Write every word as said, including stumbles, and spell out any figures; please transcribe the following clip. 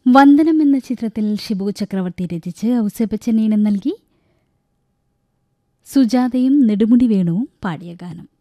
വന്ദനം എന്ന ചിത്രത്തിൽ ഷിബു ചക്രവർത്തി രചിച്ച് ഔസേപ്പച്ചൻ ഈണം നൽകി സുജാതയും നെടുമുടി വേണുവും പാടിയ ഗാനം.